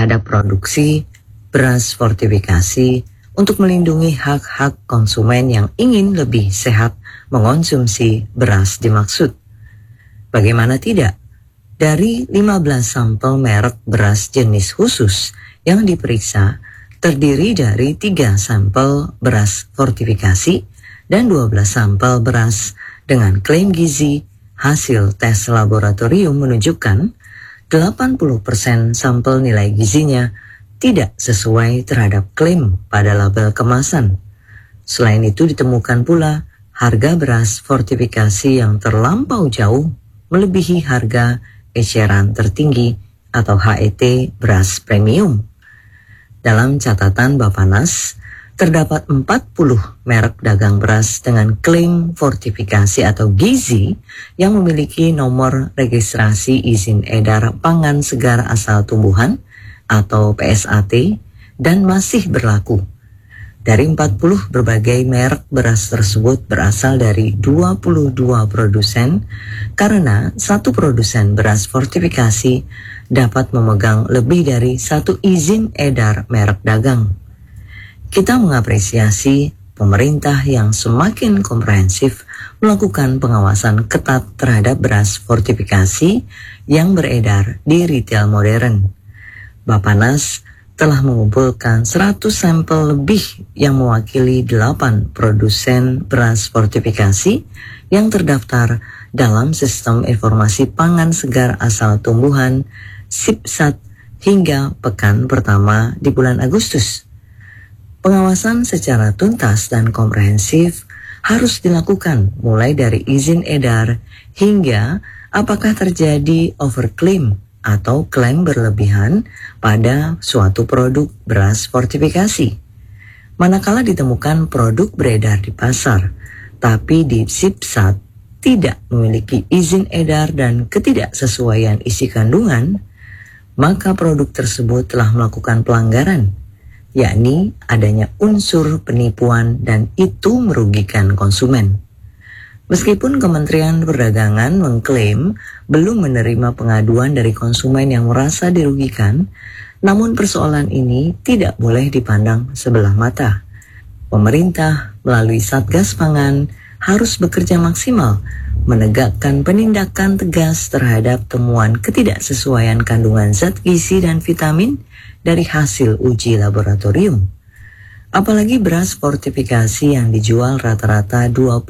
terhadap produksi beras fortifikasi untuk melindungi hak-hak konsumen yang ingin lebih sehat mengonsumsi beras dimaksud. Bagaimana tidak? Dari 15 sampel merek beras jenis khusus yang diperiksa, terdiri dari 3 sampel beras fortifikasi dan 12 sampel beras dengan klaim gizi. Hasil tes laboratorium menunjukkan 80% sampel nilai gizinya tidak sesuai terhadap klaim pada label kemasan. Selain itu ditemukan pula harga beras fortifikasi yang terlampau jauh melebihi harga eceran tertinggi atau HET beras premium. Dalam catatan Bappenas, terdapat 40 merek dagang beras dengan klaim fortifikasi atau gizi yang memiliki nomor registrasi izin edar pangan segar asal tumbuhan atau PSAT dan masih berlaku. Dari 40 berbagai merek beras tersebut berasal dari 22 produsen karena satu produsen beras fortifikasi dapat memegang lebih dari satu izin edar merek dagang. Kita mengapresiasi pemerintah yang semakin komprehensif melakukan pengawasan ketat terhadap beras fortifikasi yang beredar di retail modern. Bappenas telah mengumpulkan 100 sampel lebih yang mewakili 8 produsen beras fortifikasi yang terdaftar dalam Sistem Informasi Pangan Segar Asal Tumbuhan SIPSAT hingga pekan pertama di bulan Agustus. Pengawasan secara tuntas dan komprehensif harus dilakukan mulai dari izin edar hingga apakah terjadi overclaim atau klaim berlebihan pada suatu produk beras fortifikasi. Manakala ditemukan produk beredar di pasar, tapi di SIPSAT tidak memiliki izin edar dan ketidaksesuaian isi kandungan, maka produk tersebut telah melakukan pelanggaran, yakni adanya unsur penipuan dan itu merugikan konsumen. Meskipun Kementerian Perdagangan mengklaim belum menerima pengaduan dari konsumen yang merasa dirugikan, namun persoalan ini tidak boleh dipandang sebelah mata. Pemerintah melalui Satgas Pangan harus bekerja maksimal menegakkan penindakan tegas terhadap temuan ketidaksesuaian kandungan zat gizi dan vitamin dari hasil uji laboratorium. Apalagi beras fortifikasi yang dijual rata-rata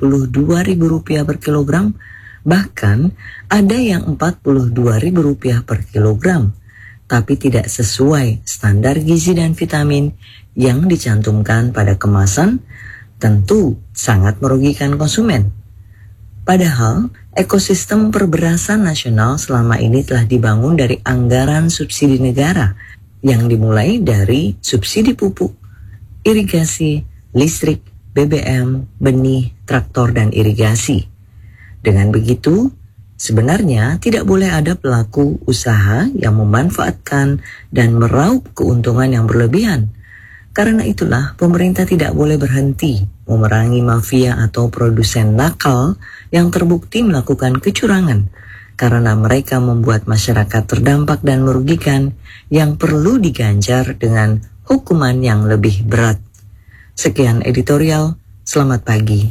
Rp22.000 per kilogram, bahkan ada yang Rp42.000 per kilogram, tapi tidak sesuai standar gizi dan vitamin yang dicantumkan pada kemasan, tentu sangat merugikan konsumen. Padahal, ekosistem perberasan nasional selama ini telah dibangun dari anggaran subsidi negara yang dimulai dari subsidi pupuk, irigasi, listrik, BBM, benih, traktor, dan irigasi. Dengan begitu, sebenarnya tidak boleh ada pelaku usaha yang memanfaatkan dan meraup keuntungan yang berlebihan. Karena itulah pemerintah tidak boleh berhenti memerangi mafia atau produsen nakal yang terbukti melakukan kecurangan karena mereka membuat masyarakat terdampak dan merugikan yang perlu diganjar dengan hukuman yang lebih berat. Sekian editorial, selamat pagi.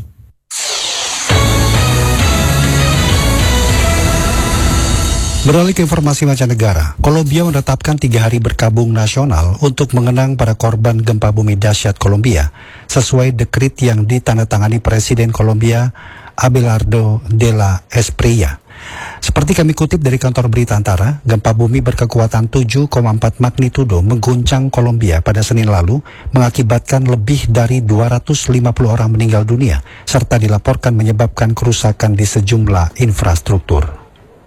Beralih ke informasi mancanegara, Kolombia menetapkan 3 hari berkabung nasional untuk mengenang para korban gempa bumi dahsyat Kolombia, sesuai dekret yang ditandatangani Presiden Kolombia Abelardo de la Espriella. Seperti kami kutip dari kantor berita Antara, gempa bumi berkekuatan 7,4 magnitudo mengguncang Kolombia pada Senin lalu, mengakibatkan lebih dari 250 orang meninggal dunia, serta dilaporkan menyebabkan kerusakan di sejumlah infrastruktur.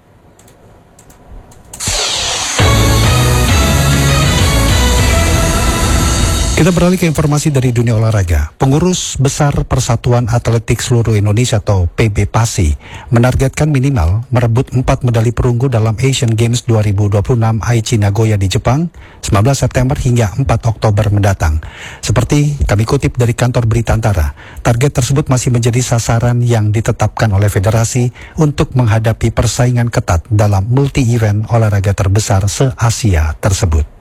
Kita beralih ke informasi dari dunia olahraga. Pengurus Besar Persatuan Atletik Seluruh Indonesia atau PB PASI menargetkan minimal merebut 4 medali perunggu dalam Asian Games 2026 Aichi Nagoya di Jepang 19 September hingga 4 Oktober mendatang. Seperti kami kutip dari kantor berita Antara, target tersebut masih menjadi sasaran yang ditetapkan oleh federasi untuk menghadapi persaingan ketat dalam multi-event olahraga terbesar se-Asia tersebut.